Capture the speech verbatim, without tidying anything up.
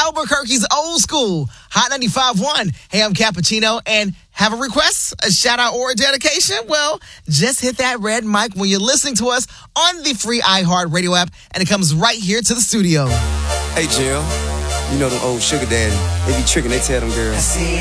Albuquerque's old school, Hot ninety-five point one. Hey, I'm Cappuccino, and have a request, a shout out, or a dedication? Well, just hit that red mic when you're listening to us on the free iHeartRadio app, and it comes right here to the studio. Hey, Jill, you know them old sugar daddy. They be tricking, they tell them girls.